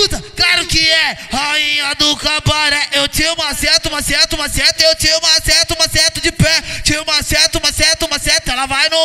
pergunta, claro que é. Rainha do cabaré, eu te maceto, maceto, maceto, eu te maceto, maceto.